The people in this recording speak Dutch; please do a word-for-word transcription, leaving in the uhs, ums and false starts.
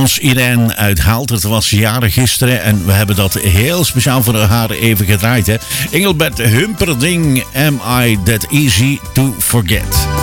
Als Irene uit Haalt. Het was jaren gisteren en we hebben dat heel speciaal voor haar even gedraaid. Hè? Engelbert Humperdinck, Am I That Easy To Forget?